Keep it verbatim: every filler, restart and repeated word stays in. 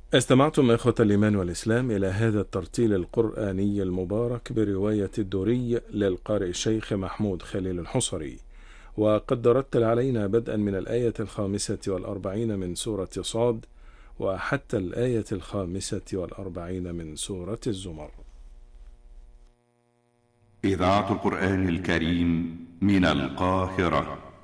استمعتم إخوة الإيمان والإسلام إلى هذا الترتيل القرآني المبارك برواية الدوري للقارئ الشيخ محمود خليل الحصري، وقد رتل علينا بدءا من الآية الخامسة والأربعين من سورة صاد وحتى الآية الخامسة والأربعين من سورة الزمر. إذاعة القرآن الكريم من القاهرة.